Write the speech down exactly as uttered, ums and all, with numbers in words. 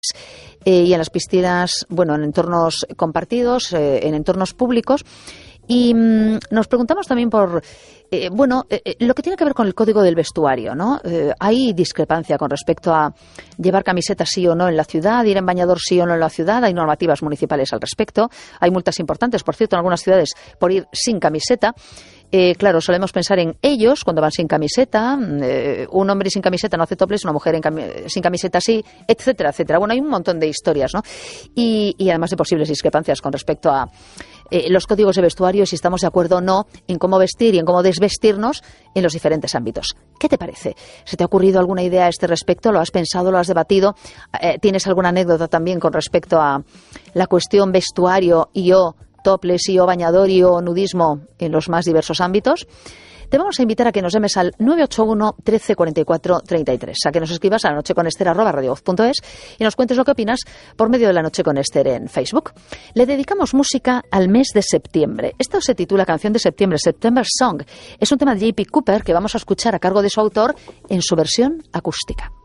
eh, y en las piscinas, bueno, en entornos compartidos, eh, en entornos públicos. Y mmm, nos preguntamos también por, eh, bueno, eh, lo que tiene que ver con el código del vestuario, ¿no? Eh, hay discrepancia con respecto a llevar camiseta sí o no en la ciudad, ir en bañador sí o no en la ciudad. Hay normativas municipales al respecto. Hay multas importantes, por cierto, en algunas ciudades por ir sin camiseta. Eh, claro, solemos pensar en ellos cuando van sin camiseta, eh, un hombre sin camiseta no hace topless, una mujer en cami- sin camiseta sí, etcétera, etcétera. Bueno, hay un montón de historias, ¿no? Y, y además de posibles discrepancias con respecto a eh, los códigos de vestuario, si estamos de acuerdo o no en cómo vestir y en cómo desvestirnos en los diferentes ámbitos. ¿Qué te parece? ¿Se te ha ocurrido alguna idea a este respecto? ¿Lo has pensado? ¿Lo has debatido? Eh, ¿Tienes alguna anécdota también con respecto a la cuestión vestuario y o topless y o bañador y o nudismo en los más diversos ámbitos? Te vamos a invitar a que nos llames al nueve ocho uno, trece, cuarenta y cuatro, treinta y tres, a que nos escribas a la noche con Ester arroba radiovoz punto es y nos cuentes lo que opinas por medio de La Noche con Ester en Facebook. Le dedicamos música al mes de septiembre. Esto se titula Canción de Septiembre, September Song. Es un tema de J P Cooper que vamos a escuchar a cargo de su autor en su versión acústica.